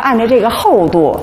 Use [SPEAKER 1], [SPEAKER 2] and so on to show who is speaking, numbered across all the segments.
[SPEAKER 1] 按照这个厚度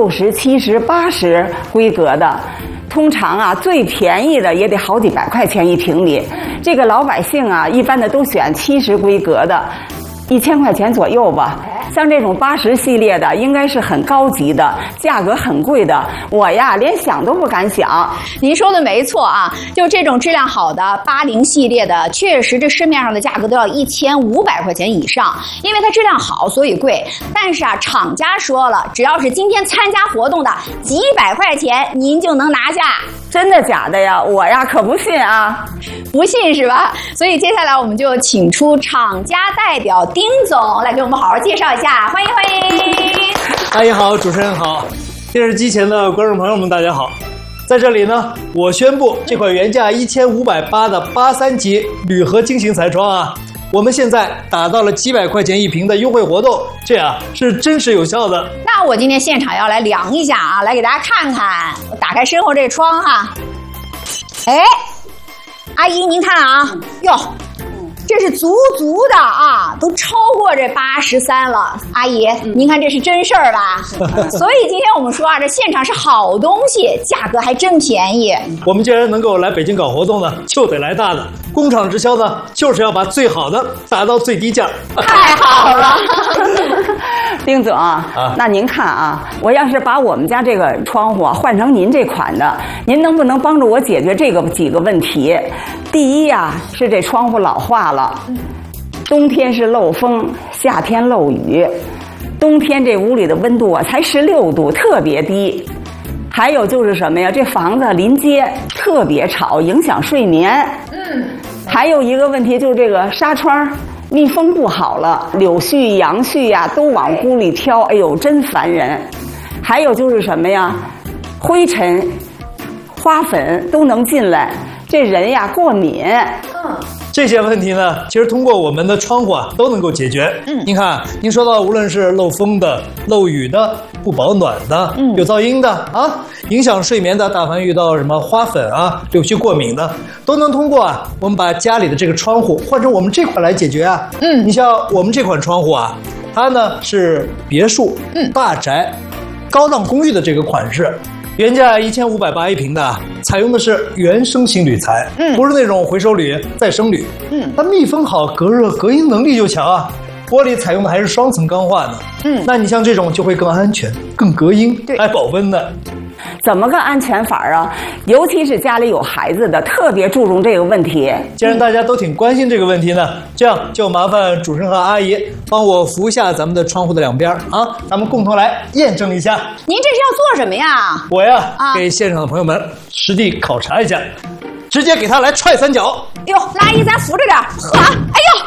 [SPEAKER 1] ，60、70、80规格的。通常啊，最便宜的也得好几百块钱1平米。这个老百姓啊，一般的都选70规格的，1000块钱左右吧。像这种80系列的，应该是很高级的，价格很贵的。我呀，连想都不敢想。
[SPEAKER 2] 您说的没错啊，就这种质量好的80系列的，确实这市面上的价格都要1500块钱以上，因为它质量好，所以贵。但是啊，厂家说了，只要是今天参加活动的，几百块钱您就能拿下。
[SPEAKER 1] 真的假的呀？我呀可不信啊！
[SPEAKER 2] 不信是吧？所以接下来我们就请出厂家代表丁总来给我们好好介绍一下，欢迎欢迎！
[SPEAKER 3] 阿姨好，主持人好，电视机前的观众朋友们大家好。在这里呢，我宣布这款原价1580的83级铝合金型彩窗啊，我们现在打到了几百块钱1平的优惠活动，这样是真实有效的。
[SPEAKER 2] 那我今天现场要来量一下啊，来给大家看看。我打开身后这窗哈，哎，阿姨您看啊，哟，这是足的啊，都超过这83了。阿姨，您看这是真事儿吧？所以今天我们说啊，这现场是好东西，价格还真便宜。
[SPEAKER 3] 我们既然能够来北京搞活动呢，就得来大的。工厂直销呢，就是要把最好的打到最低价。
[SPEAKER 2] 太好了。
[SPEAKER 1] 丁总那您看啊，我要是把我们家这个窗户换成您这款的，您能不能帮助我解决这个几个问题？第一呀，是这窗户老化了，冬天是漏风，夏天漏雨，冬天这屋里的温度啊才16度，特别低。还有就是什么呀？这房子临街特别吵，影响睡眠。还有一个问题就是这个纱窗密封不好了，柳絮、杨絮呀都往屋里飘，哎呦，真烦人。还有就是什么呀？灰尘、花粉都能进来，这人呀过敏。
[SPEAKER 3] 这些问题呢，其实通过我们的窗户啊都能够解决。您看，您说到无论是漏风的、漏雨的、不保暖的、有噪音的啊，影响睡眠的，大凡遇到什么花粉啊、柳絮过敏的，都能通过啊我们把家里的这个窗户换成我们这款来解决啊。你像我们这款窗户啊，它呢是别墅、大宅、高档公寓的这个款式。原价15801平的，采用的是原生型铝材，不是那种回收铝、再生铝。它密封好，隔热隔音能力就强啊。玻璃采用的还是双层钢化的，那你像这种就会更安全、更隔音，还保温的。
[SPEAKER 1] 怎么个安全法啊？尤其是家里有孩子的，特别注重这个问题。
[SPEAKER 3] 既然大家都挺关心这个问题呢，这样就麻烦主持人和阿姨帮我扶一下咱们的窗户的两边啊，咱们共同来验证一下。
[SPEAKER 2] 您这是要做什么呀？
[SPEAKER 3] 我呀，给现场的朋友们实地考察一下，直接给他来踹3脚。
[SPEAKER 2] 哟，阿姨咱扶着点，呵，哎呦。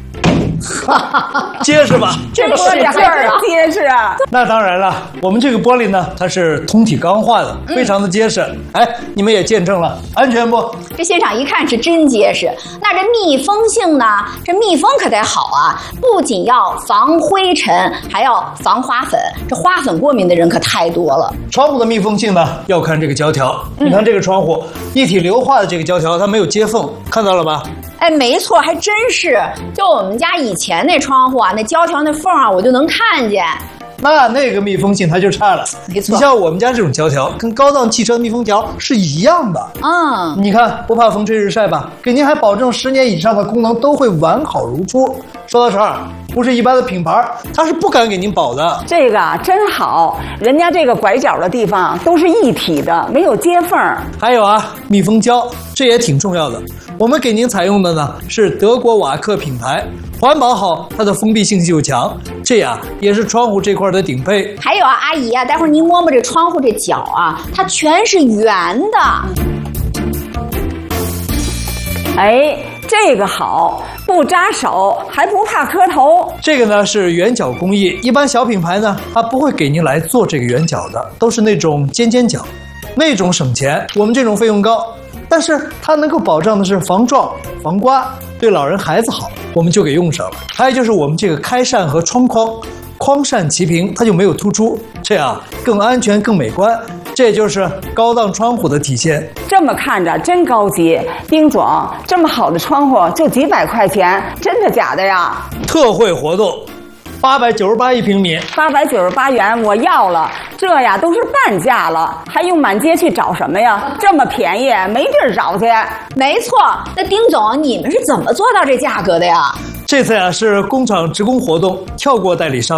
[SPEAKER 3] 结实吧？
[SPEAKER 2] 这个使劲儿啊，
[SPEAKER 1] 结实啊！
[SPEAKER 3] 那当然了，我们这个玻璃呢，它是通体钢化的，非常的结实。哎，你们也见证了，安全不？
[SPEAKER 2] 这现场一看是真结实。那这密封性呢？这密封可得好啊！不仅要防灰尘，还要防花粉。这花粉过敏的人可太多了。
[SPEAKER 3] 窗户的密封性呢，要看这个胶条。你看这个窗户，一体硫化的这个胶条，它没有接缝，看到了吧？
[SPEAKER 2] 哎，没错，还真是。就我们家以前那窗户啊，那胶条那缝啊，我就能看见。
[SPEAKER 3] 那个密封性它就差了。
[SPEAKER 2] 没错，
[SPEAKER 3] 你像我们家这种胶条，跟高档汽车的密封条是一样的。你看不怕风吹日晒吧？给您还保证10年以上的功能都会完好如初。说到这儿，不是一般的品牌，它是不敢给您保的。
[SPEAKER 1] 这个真好，人家这个拐角的地方都是一体的，没有接缝。
[SPEAKER 3] 还有啊，密封胶，这也挺重要的。我们给您采用的呢是德国瓦克品牌，环保好，它的封闭性又强，这样也是窗户这块的顶配。
[SPEAKER 2] 还有啊，阿姨啊，待会儿您摸摸这窗户这角啊，它全是圆的。
[SPEAKER 1] 哎，这个好，不扎手，还不怕磕头。
[SPEAKER 3] 这个呢是圆角工艺，一般小品牌呢它不会给您来做这个圆角的，都是那种尖角，那种省钱，我们这种费用高。但是它能够保障的是防撞、防刮，对老人孩子好，我们就给用上了。还有就是我们这个开扇和窗框，框扇齐平，它就没有突出，这样更安全、更美观。这就是高档窗户的体现。
[SPEAKER 1] 这么看着真高级，丁总，这么好的窗户就几百块钱，真的假的呀？
[SPEAKER 3] 特惠活动， 898一平米。
[SPEAKER 1] 898元我要了，这呀都是半价了，还用满街去找什么呀？这么便宜，没地儿找去。
[SPEAKER 2] 没错，那丁总，你们是怎么做到这价格的呀？
[SPEAKER 3] 这次呀是工厂职工活动，跳过代理商。